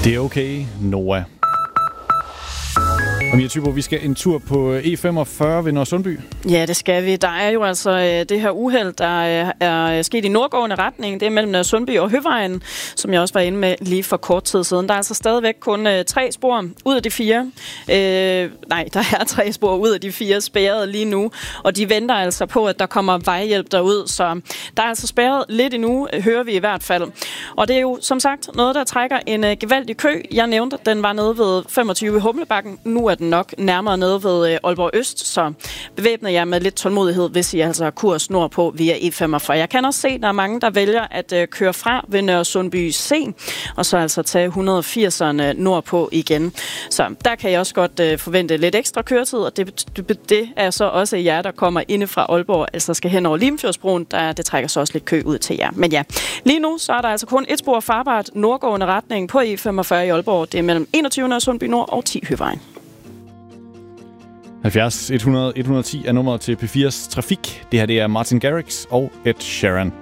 Det er okay, Noah. Og Mia Thybo, vi skal en tur på E45 ved Nørresundby. Ja, det skal vi. Der er jo altså det her uheld, der er sket i nordgående retning. Det er mellem Nørresundby og Høvejen, som jeg også var inde med lige for kort tid siden. Der er altså stadigvæk kun 3 spor ud af de 4. Der er 3 spor ud af de 4 spærret lige nu. Og de venter altså på, at der kommer vejhjælp derud. Så der er altså spærret lidt endnu, hører vi i hvert fald. Og det er jo som sagt noget, der trækker en gevaldig kø. Jeg nævnte, at den var nede ved 25 i Humlebakken. Nu er den nok nærmere nede ved Aalborg Øst, så bevæbner jeg med lidt tålmodighed, hvis I altså har kurs nordpå via E45. Jeg kan også se, at der er mange, der vælger at køre fra ved Nørresundby C, og så altså tage 180'erne nordpå igen. Så der kan jeg også godt forvente lidt ekstra køretid, og det er så også jer, der kommer inde fra Aalborg, altså skal hen over Limfjordsbroen, det trækker så også lidt kø ud til jer. Men ja, lige nu så er der altså kun et spor farbart nordgående retning på E45 i Aalborg. Det er mellem 21 Nørresundby Nord og 10 Høvejen. 70 100 110 er nummeret til P4's Trafik. Det her det er Martin Garrix og Ed Sheeran.